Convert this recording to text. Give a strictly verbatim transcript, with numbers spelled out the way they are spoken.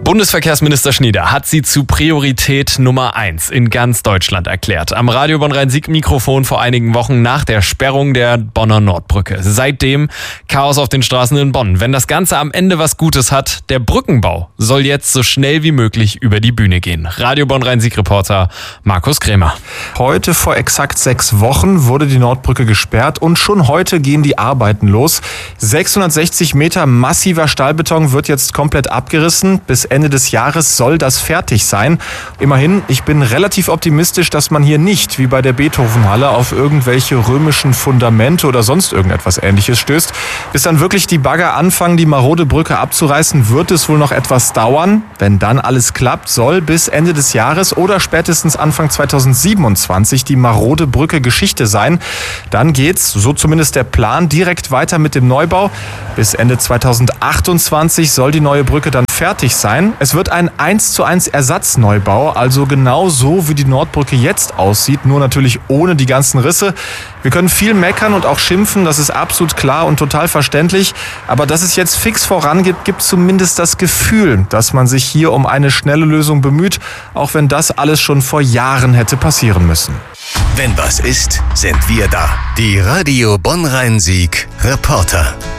Bundesverkehrsminister Schnieder hat sie zu Priorität Nummer eins in ganz Deutschland erklärt. Am Radio Bonn-Rhein-Sieg-Mikrofon vor einigen Wochen nach der Sperrung der Bonner Nordbrücke. Seitdem Chaos auf den Straßen in Bonn. Wenn das Ganze am Ende was Gutes hat, der Brückenbau soll jetzt so schnell wie möglich über die Bühne gehen. Radio Bonn-Rhein-Sieg-Reporter Markus Krämer. Heute vor exakt sechs Wochen wurde die Nordbrücke gesperrt und schon heute gehen die Arbeiten los. sechshundertsechzig Meter massiver Stahlbeton wird jetzt komplett abgerissen. Bis Ende des Jahres soll das fertig sein. Immerhin, ich bin relativ optimistisch, dass man hier nicht, wie bei der Beethovenhalle, auf irgendwelche römischen Fundamente oder sonst irgendetwas Ähnliches stößt. Bis dann wirklich die Bagger anfangen, die marode Brücke abzureißen, wird es wohl noch etwas dauern. Wenn dann alles klappt, soll bis Ende des Jahres oder spätestens Anfang zweitausendsiebenundzwanzig die marode Brücke Geschichte sein. Dann geht's, so zumindest der Plan, direkt weiter mit dem Neubau. Bis Ende zweitausendachtundzwanzig soll die neue Brücke dann fertig sein. Es wird ein eins zu eins Ersatzneubau, also genau so, wie die Nordbrücke jetzt aussieht, nur natürlich ohne die ganzen Risse. Wir können viel meckern und auch schimpfen, das ist absolut klar und total verständlich. Aber dass es jetzt fix vorangeht, gibt zumindest das Gefühl, dass man sich hier um eine schnelle Lösung bemüht, auch wenn das alles schon vor Jahren hätte passieren müssen. Wenn was ist, sind wir da. Die Radio Bonn-Rhein-Sieg Reporter.